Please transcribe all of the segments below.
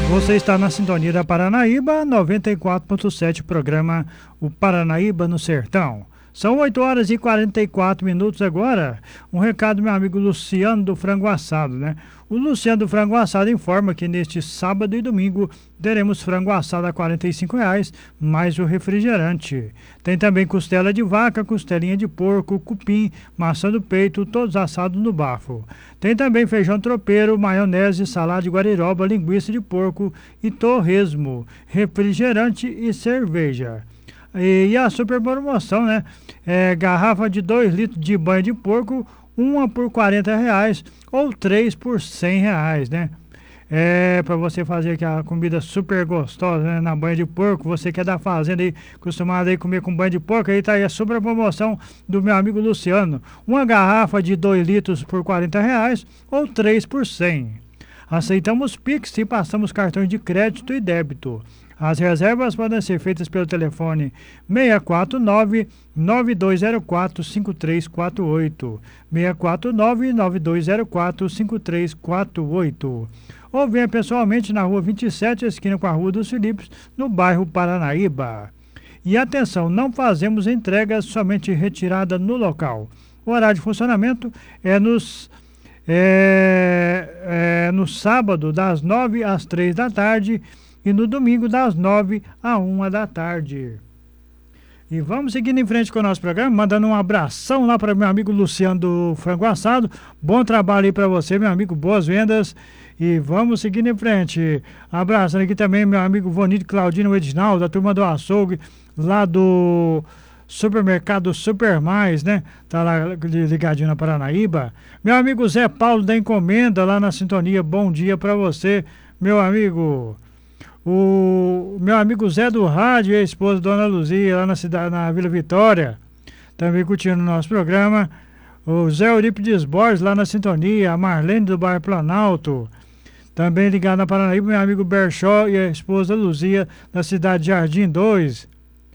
Você está na sintonia da Paranaíba 94.7, programa O Paranaíba no Sertão. São 8 horas e 44 minutos agora. Um recado do meu amigo Luciano do Frango Assado, né? O Luciano do Frango Assado informa que neste sábado e domingo teremos frango assado a R$ 45,00, mais o refrigerante. Tem também costela de vaca, costelinha de porco, cupim, maçã do peito, todos assados no bafo. Tem também feijão tropeiro, maionese, salada de guariroba, linguiça de porco e torresmo, refrigerante e cerveja. E a super promoção, né? Garrafa de 2 litros de banho de porco, uma por R$ 40,00 ou 3 por R$ 100,00, né? Para você fazer aquela comida super gostosa, né? Na banha de porco, você que é da fazenda aí, acostumado aí comer com banho de porco, aí tá aí a super promoção do meu amigo Luciano. Uma garrafa de 2 litros por R$ 40,00 ou 3 por 100. Aceitamos Pix e passamos cartões de crédito e débito. As reservas podem ser feitas pelo telefone 649-9204-5348, 649-9204-5348. Ou venha pessoalmente na rua 27, esquina com a Rua dos Filipes, no bairro Paranaíba. E atenção, não fazemos entregas, somente retirada no local. O horário de funcionamento é no sábado, das 9 às 3 da tarde, e no domingo das 9 à 1 da tarde. E vamos seguindo em frente com o nosso programa, mandando um abração lá para meu amigo Luciano do Frango Assado. Bom trabalho aí para você, meu amigo, boas vendas. E vamos seguindo em frente. Abraçando aqui também meu amigo Vonito Claudino Edinaldo, da turma do açougue, lá do supermercado Super Mais, né? Tá lá ligadinho na Paranaíba. Meu amigo Zé Paulo da Encomenda, lá na sintonia. Bom dia para você, meu amigo. O meu amigo Zé do Rádio e a esposa Dona Luzia, lá na Vila Vitória, também curtindo o nosso programa. O Zé Eurípides Borges, lá na sintonia. A Marlene do bairro Planalto, também ligado na Paranaíba. Meu amigo Berchó e a esposa Luzia, da cidade de Jardim 2.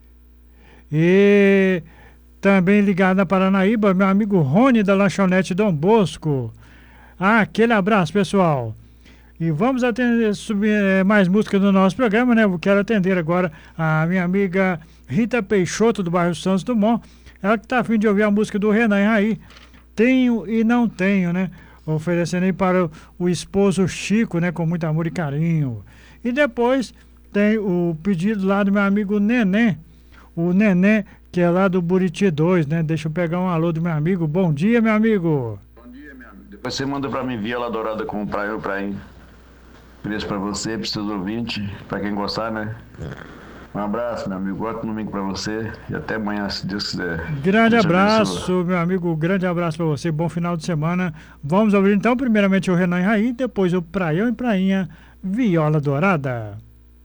E também ligado na Paranaíba, meu amigo Rony, da lanchonete Dom Bosco. Aquele abraço, pessoal. E vamos atender mais música do nosso programa, né? Eu quero atender agora a minha amiga Rita Peixoto, do bairro Santos Dumont. Ela que está a fim de ouvir a música do Renan Raí, Tenho e Não Tenho, né? Oferecendo aí para o esposo Chico, né? Com muito amor e carinho. E depois tem o pedido lá do meu amigo Neném. O Neném, que é lá do Buriti 2, né? Deixa eu pegar um alô do meu amigo. Bom dia, meu amigo. Bom dia, meu amigo. Depois você manda pra mim Viola Dourada com praia ou praia. Preço pra você, para os seus ouvintes, pra quem gostar, né? Um abraço, meu amigo. Ótimo domingo pra você e até amanhã, se Deus quiser. Grande abraço, meu amigo. Grande abraço pra você. Bom final de semana. Vamos ouvir então, primeiramente, o Renan Raí, depois o Praião e Prainha, Viola Dourada.